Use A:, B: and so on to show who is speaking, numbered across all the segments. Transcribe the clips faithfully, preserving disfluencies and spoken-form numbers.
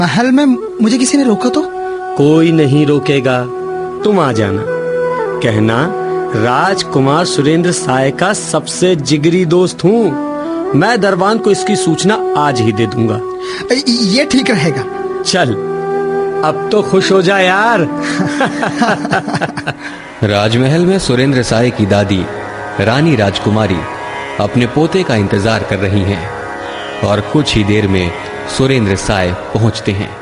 A: महल में मुझे किसी ने रोका तो?
B: कोई नहीं रोकेगा, तुम आ जाना। कहना राजकुमार सुरेंद्र साय का सबसे जिगरी दोस्त हूँ। मैं दरबान को इसकी सूचना आज ही दे दूंगा।
A: ये ठीक रहेगा।
B: चल अब तो खुश हो जा यार।
C: राजमहल में सुरेंद्र साय की दादी रानी राजकुमारी अपने पोते का इंतजार कर रही हैं और कुछ ही देर में सुरेंद्र साय पहुंचते हैं।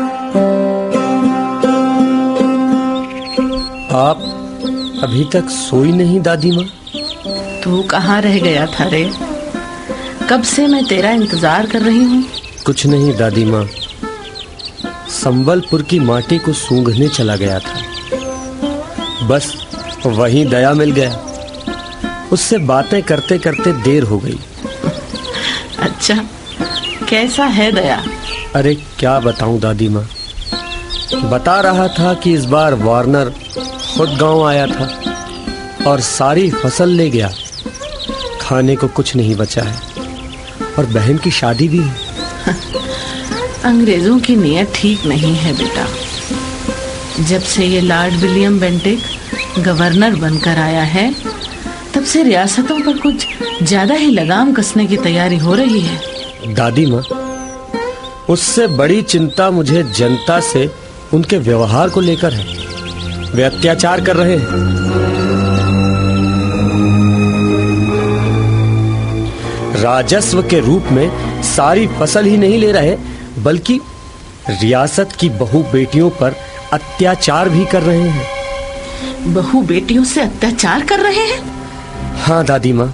B: आप अभी तक सोई नहीं दादी माँ?
D: तू कहाँ रह गया था रे? कब से मैं तेरा इंतजार कर रही हूँ।
B: कुछ नहीं दादी माँ, संबलपुर की माटी को सूंघने चला गया था। बस वहीं दया मिल गया, उससे बातें करते करते देर हो गई।
D: अच्छा, कैसा है दया?
B: अरे क्या बताऊं दादी माँ, बता रहा था कि इस बार वार्नर खुद गांव आया था और सारी फसल ले गया। खाने को कुछ नहीं बचा है और बहन की शादी भी है।
D: अंग्रेजों की नीयत ठीक नहीं है बेटा। जब से ये लॉर्ड विलियम बेंटिक गवर्नर बनकर आया है, तब से रियासतों पर कुछ ज्यादा ही लगाम कसने की तैयारी हो रही है।
B: दादी माँ, उससे बड़ी चिंता मुझे जनता से उनके व्यवहार को लेकर है। वे अत्याचार कर रहे हैं। राजस्व के रूप में सारी फसल ही नहीं ले रहे, बल्कि रियासत की बहु बेटियों पर अत्याचार भी कर रहे हैं।
D: बहु बेटियों से अत्याचार कर रहे हैं?
B: हाँ दादी माँ,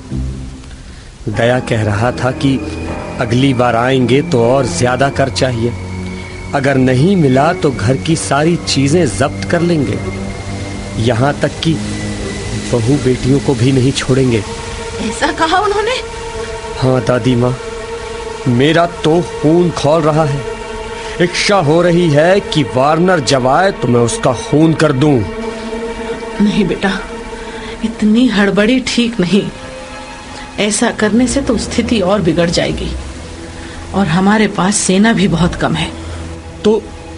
B: दया कह रहा था कि अगली बार आएंगे तो और ज्यादा कर चाहिए। अगर नहीं मिला तो घर की सारी चीजें जब्त कर लेंगे, यहाँ तक कि बहू बेटियों को भी नहीं छोड़ेंगे।
D: ऐसा कहा उन्होंने?
B: हाँ दादी माँ, मेरा तो खून खौल रहा है। इच्छा हो रही है कि वार्नर जब आए तो मैं उसका खून कर दूं।
D: नहीं बेटा, इतनी हड़बड़ी ठीक नहीं। ऐसा करने से तो स्थिति और बिगड़ जाएगी और हमारे पास सेना भी बहुत कम है।
B: तो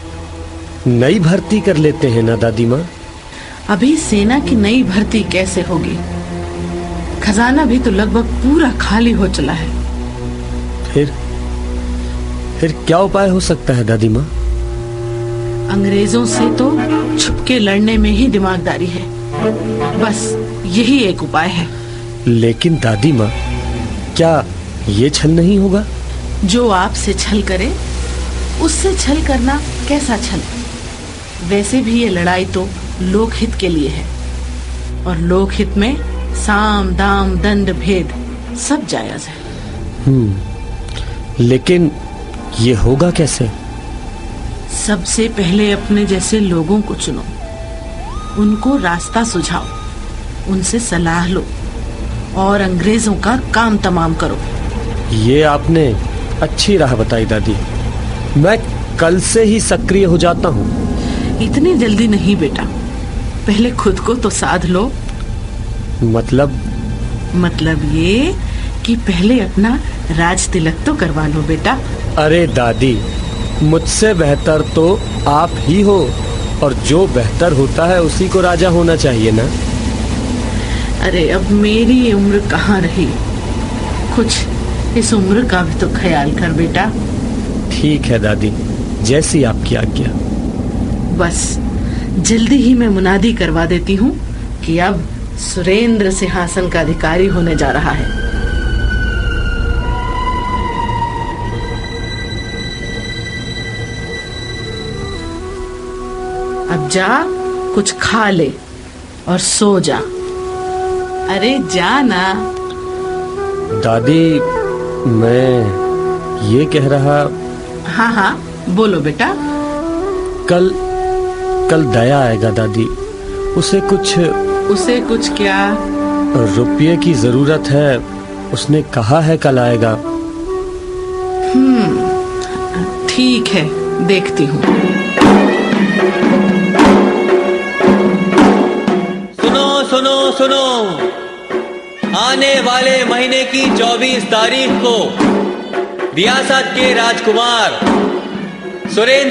B: नई भर्ती कर लेते हैं ना दादी माँ?
D: अभी सेना की नई भर्ती कैसे होगी? खजाना भी तो लगभग पूरा खाली हो चला है।
B: फिर फिर क्या उपाय हो सकता है दादी माँ?
D: अंग्रेजों से तो छुपके लड़ने में ही दिमागदारी है। बस यही एक उपाय है।
B: लेकिन दादी माँ, क्या ये छल नहीं होगा?
D: जो आपसे छल करे उससे छल करना कैसा छल? वैसे भी ये लड़ाई तो लोकहित के लिए है और लोकहित में साम दाम दंड भेद सब जायज है।
B: हम्म, लेकिन ये होगा कैसे?
D: सबसे पहले अपने जैसे लोगों को चुनो, उनको रास्ता सुझाओ, उनसे सलाह लो और अंग्रेजों का काम तमाम करो।
B: ये आपने अच्छी राह बताई दादी। मैं कल से ही सक्रिय हो जाता हूँ।
D: इतनी जल्दी नहीं बेटा, पहले खुद को तो साध लो।
B: मतलब?
D: मतलब ये कि पहले अपना राज तिलक तो करवा लो बेटा।
B: अरे दादी, मुझसे बेहतर तो आप ही हो और जो बेहतर होता है उसी को राजा होना चाहिए ना।
D: अरे अब मेरी उम्र कहाँ रही, कुछ इस उम्र का भी तो ख्याल कर बेटा।
B: ठीक है दादी, जैसी आपकी आज्ञा।
D: बस जल्दी ही मैं मुनादी करवा देती हूँ कि अब सुरेंद्र सिंहासन का अधिकारी होने जा रहा है। अब जा, कुछ खा ले और सो जा। अरे जा ना।
B: दादी, मैं ये कह रहा।
D: हाँ हाँ बोलो बेटा।
B: कल कल दया आएगा दादी, उसे कुछ
D: उसे कुछ क्या?
B: रुपये की जरूरत है, उसने कहा है कल आएगा।
D: हम्म, ठीक है, देखती हूँ।
E: सुनो सुनो सुनो, आने वाले महीने की चौबीस तारीख को रियासत के राजकुमार सुरेंद्र